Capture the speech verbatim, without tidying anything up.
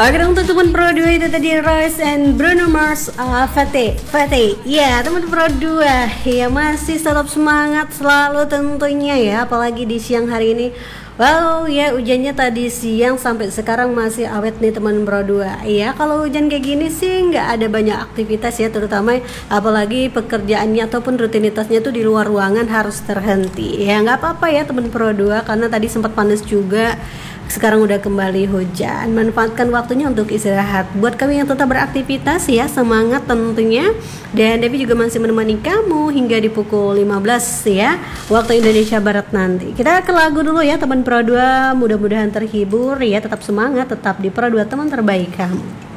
Oke dong untuk teman Pro dua itu tadi Royce and Bruno Mars uh, Fate Fate. Ya teman Pro dua ya masih tetap semangat selalu tentunya ya, apalagi di siang hari ini. Wow ya, hujannya tadi siang sampai sekarang masih awet nih teman Pro dua. Ya kalau hujan kayak gini sih nggak ada banyak aktivitas ya, terutama apalagi pekerjaannya ataupun rutinitasnya tuh di luar ruangan harus terhenti. Ya nggak apa-apa ya teman Pro dua, karena tadi sempat panas juga. Sekarang udah kembali hujan. Manfaatkan waktunya untuk istirahat. Buat kami yang tetap beraktivitas ya, semangat tentunya. Dan Devi juga masih menemani kamu hingga di pukul lima belas ya, waktu Indonesia Barat nanti. Kita ke lagu dulu ya teman Pro dua. Mudah-mudahan terhibur ya, tetap semangat, tetap di Pro dua teman terbaik kamu.